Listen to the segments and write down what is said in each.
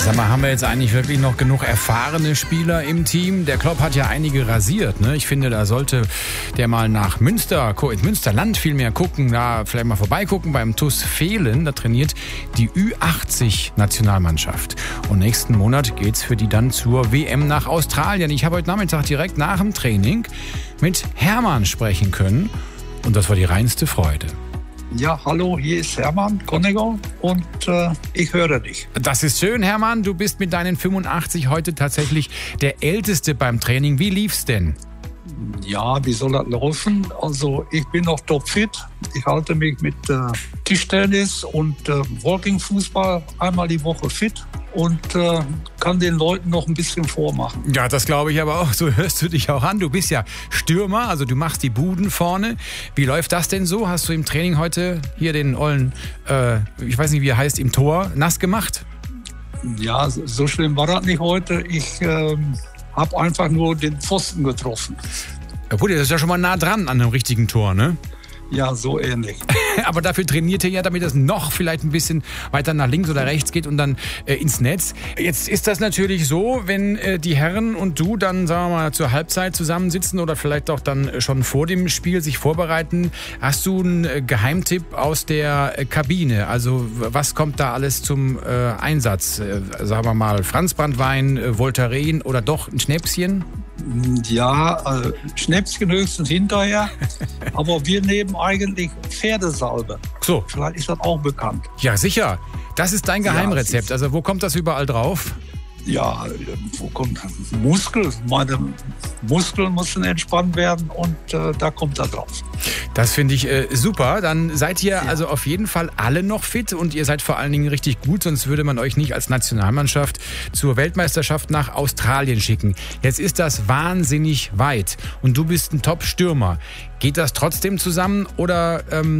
Sag mal, haben wir jetzt eigentlich wirklich noch genug erfahrene Spieler im Team? Der Klopp hat ja einige rasiert, ne? Ich finde, da sollte der mal nach Münster, ins Münsterland viel mehr gucken, da vielleicht mal vorbeigucken beim TuS Vehlen. Da trainiert die Ü80-Nationalmannschaft. Und nächsten Monat geht's für die dann zur WM nach Australien. Ich habe heute Nachmittag direkt nach dem Training mit Hermann sprechen können. Und das war die reinste Freude. Ja, hallo, hier ist Hermann Konneger und ich höre dich. Das ist schön, Hermann. Du bist mit deinen 85 heute tatsächlich der Älteste beim Training. Wie lief's denn? Ja, wie soll das laufen? Also ich bin noch topfit. Ich halte mich mit Tischtennis und Walking-Fußball einmal die Woche fit und kann den Leuten noch ein bisschen vormachen. Ja, das glaube ich aber auch. So hörst du dich auch an. Du bist ja Stürmer, also du machst die Buden vorne. Wie läuft das denn so? Hast du im Training heute hier den ollen, ich weiß nicht, wie er heißt, im Tor nass gemacht? Ja, so schlimm war das nicht heute. Ich habe einfach nur den Pfosten getroffen. Ja gut, das ist ja schon mal nah dran an einem richtigen Tor, ne? Ja, so ähnlich. Aber dafür trainiert ihr ja, damit es noch vielleicht ein bisschen weiter nach links oder rechts geht und dann ins Netz. Jetzt ist das natürlich so, wenn die Herren und du dann, sagen wir mal, zur Halbzeit zusammensitzen oder vielleicht auch dann schon vor dem Spiel sich vorbereiten. Hast du einen Geheimtipp aus der Kabine? Also was kommt da alles zum Einsatz? Sagen wir mal Franzbranntwein, Voltaren oder doch ein Schnäpschen? Ja, Schnäpschen höchstens hinterher. Aber wir nehmen eigentlich Pferdesalbe. So. Vielleicht ist das auch bekannt. Ja, sicher. Das ist dein Geheimrezept. Ja, also wo kommt das überall drauf? Ja, wo kommt Muskel? Meine Muskeln müssen entspannt werden und da kommt er drauf. Das finde ich super. Dann seid ihr also auf jeden Fall alle noch fit und ihr seid vor allen Dingen richtig gut, sonst würde man euch nicht als Nationalmannschaft zur Weltmeisterschaft nach Australien schicken. Jetzt ist das wahnsinnig weit und du bist ein Top-Stürmer. Geht das trotzdem zusammen oder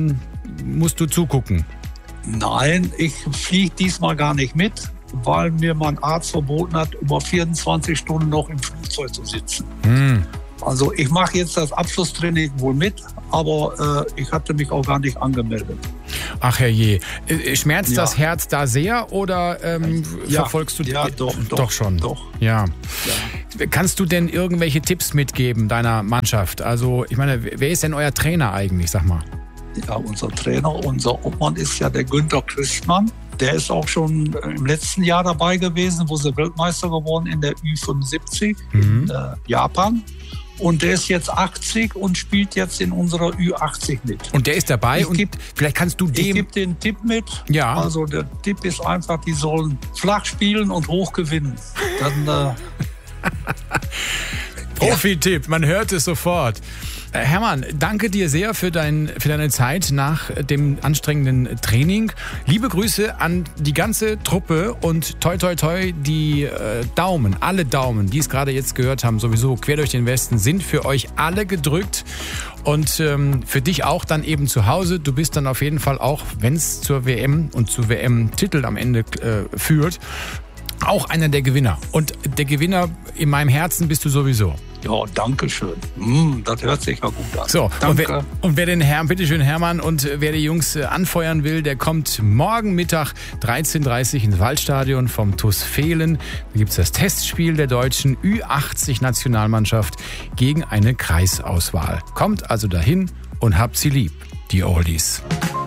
musst du zugucken? Nein, ich fliege diesmal gar nicht mit, weil mir mein Arzt verboten hat, über 24 Stunden noch im Flugzeug zu sitzen. Also ich mache jetzt das Abschlusstraining wohl mit, aber ich hatte mich auch gar nicht angemeldet. Ach herrje. Schmerzt das Herz da sehr oder verfolgst du... Ja, doch schon. Doch. Ja. Kannst du denn irgendwelche Tipps mitgeben deiner Mannschaft? Also ich meine, wer ist denn euer Trainer eigentlich, sag mal? Ja, unser Trainer, unser Obmann ist ja der Günther Christmann. Der ist auch schon im letzten Jahr dabei gewesen, wo sie Weltmeister geworden in der Ü75 in Japan. Und der ist jetzt 80 und spielt jetzt in unserer Ü80 mit. Und der ist dabei vielleicht kannst du dem... Ich gebe den Tipp mit. Ja. Also der Tipp ist einfach, die sollen flach spielen und hoch gewinnen. Dann... Profi-Tipp, man hört es sofort. Hermann, danke dir sehr für deine Zeit nach dem anstrengenden Training. Liebe Grüße an die ganze Truppe und toi toi toi, die Daumen, alle Daumen, die es gerade jetzt gehört haben, sowieso quer durch den Westen, sind für euch alle gedrückt. Und für dich auch dann eben zu Hause. Du bist dann auf jeden Fall auch, wenn es zur WM und zu WM-Titel am Ende führt, auch einer der Gewinner. Und der Gewinner in meinem Herzen bist du sowieso. Ja, danke schön. Das hört sich ja gut an. So, danke. Und wer den Herrn, bitteschön Hermann, und wer die Jungs anfeuern will, der kommt morgen Mittag 13:30 Uhr ins Waldstadion vom TuS Vehlen. Da gibt es das Testspiel der deutschen Ü80-Nationalmannschaft gegen eine Kreisauswahl. Kommt also dahin und habt sie lieb, die Oldies.